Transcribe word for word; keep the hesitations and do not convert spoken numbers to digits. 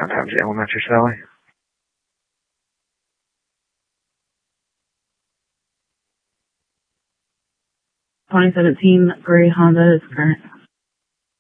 Sometimes elementary Sally. twenty seventeen gray Honda is current.